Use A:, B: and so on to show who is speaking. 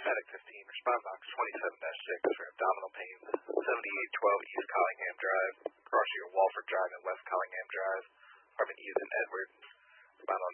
A: Medic 15, respond box 27-6 for abdominal pain, 7812 East Collingham Drive, cross your Walford Drive and West Collingham Drive, apartment E is in Edward, respond on